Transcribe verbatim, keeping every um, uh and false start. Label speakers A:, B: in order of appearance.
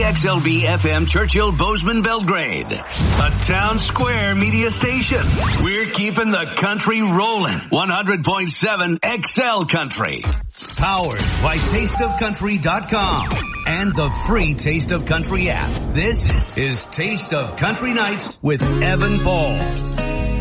A: X L B F M Churchill Bozeman Belgrade. A town square media station. We're keeping the country rolling. one hundred point seven X L Country. Powered by taste of country dot com and the free Taste of Country app. This is Taste of Country Nights with Evan Paul.